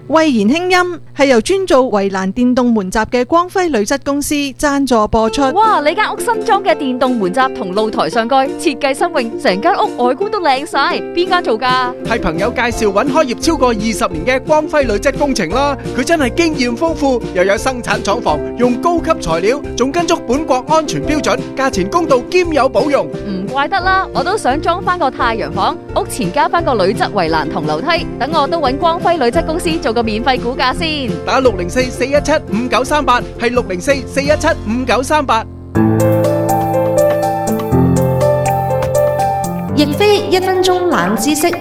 慧言輕音係由專做圍欄電動門閘嘅光輝鋁質公司贊助播出。 哇！你間屋新裝嘅電動門閘同露台上蓋設計新穎，成間屋外觀都靚晒。邊間做㗎？ 係朋友介紹揾開業超過20年嘅光輝鋁質工程啦。佢真係經驗豐富，又有生產廠房，用高級材料，仲跟足本國安全標準，價錢公道兼有保用。 唔怪得啦，我都想裝翻個太陽房，屋前加翻個鋁質圍欄同樓梯，等我都揾光輝鋁質公司做個免費估價先。 打604-417-5938，係604-417-5938。 亦非1分鐘冷知識。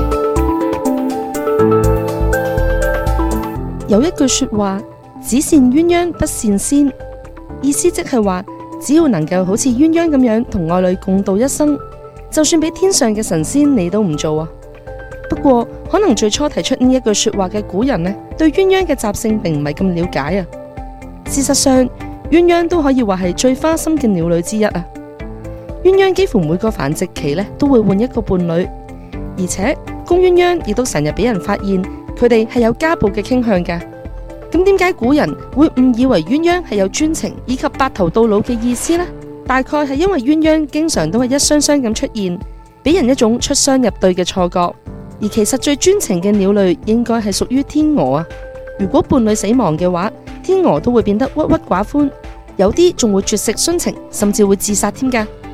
有一句說話，只羨鴛鴦不羨仙，意思即係話，只要能夠好似鴛鴦咁樣同愛侶共度一生，就算俾天上嘅神仙你都唔做啊。不過可能最初提出呢一句說話嘅古人呢，對鴛鴦嘅習性並唔係咁了解啊。事實上，鴛鴦都可以話係最花心嘅鳥類之一啊。鴛鴦幾乎每個繁殖期呢都會換一個伴侶，而且公鴛鴦亦都成日俾人發現佢哋係有家暴嘅傾向嘅。咁點解古人會誤以為鴛鴦係有專情以及白頭到老嘅意思呢？大概係因為鴛鴦經常都係一雙雙咁出現，俾人一種出雙入對嘅錯覺。而其實最專情嘅鳥類應該係屬於天鵝啊。如果伴侶死亡嘅話，天鵝都會變得鬱鬱寡歡，有啲仲會絕食殉情，甚至會自殺添㗎。